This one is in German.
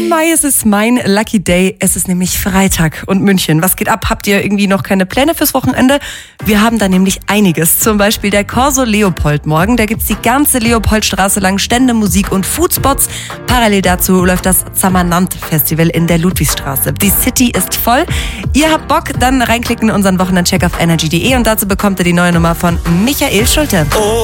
Mai, es ist mein Lucky Day. Es ist nämlich Freitag und München. Was geht ab? Habt ihr irgendwie noch keine Pläne fürs Wochenende? Wir haben da nämlich einiges. Zum Beispiel der Corso Leopold morgen. Da gibt's die ganze Leopoldstraße lang Stände, Musik und Foodspots. Parallel dazu läuft das Zamanant Festival in der Ludwigstraße. Die City ist voll. Ihr habt Bock? Dann reinklicken in unseren Wochenendcheck auf energy.de und dazu bekommt ihr die neue Nummer von Michael Schulte.